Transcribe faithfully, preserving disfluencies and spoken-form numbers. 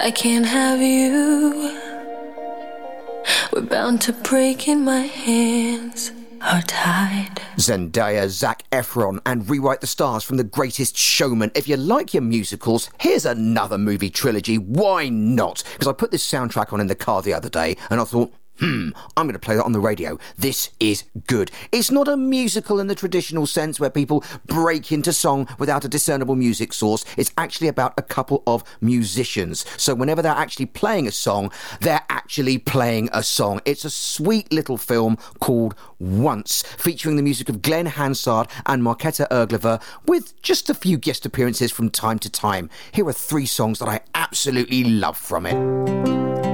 I can't have you. We're bound to break in my hands. Are tied. Zendaya, Zac Efron and Rewrite the Stars from The Greatest Showman. If you like your musicals, here's another movie trilogy. Why not? Because I put this soundtrack on in the car the other day and I thought, Hmm, I'm going to play that on the radio. This is good. It's not a musical in the traditional sense where people break into song without a discernible music source. It's actually about a couple of musicians. So whenever they're actually playing a song, they're actually playing a song. It's a sweet little film called Once, featuring the music of Glenn Hansard and Marketa Erglova, with just a few guest appearances from time to time. Here are three songs that I absolutely love from it.